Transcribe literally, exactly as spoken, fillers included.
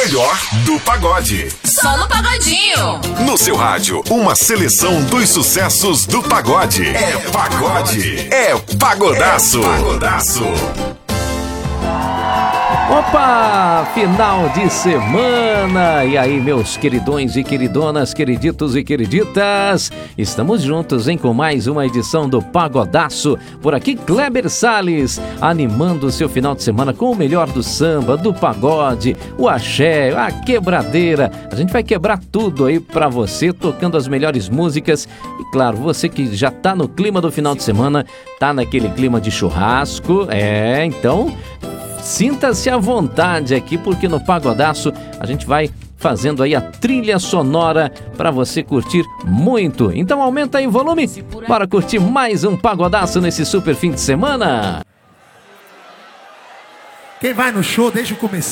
melhor do pagode. Só no Pagodinho. No seu rádio, uma seleção dos sucessos do pagode. É pagode. É pagodaço. É pagodaço. Opa, final de semana! E aí, meus queridões e queridonas, queriditos e queriditas, estamos juntos, hein, com mais uma edição do Pagodaço. Por aqui, Kleber Salles, animando o seu final de semana com o melhor do samba, do pagode, o axé, a quebradeira. A gente vai quebrar tudo aí pra você, tocando as melhores músicas. E claro, você que já tá no clima do final de semana, tá naquele clima de churrasco, é, então... sinta-se à vontade aqui, porque no Pagodaço a gente vai fazendo aí a trilha sonora para você curtir muito. Então aumenta aí o volume para curtir mais um Pagodaço nesse super fim de semana. Quem vai no show desde o começo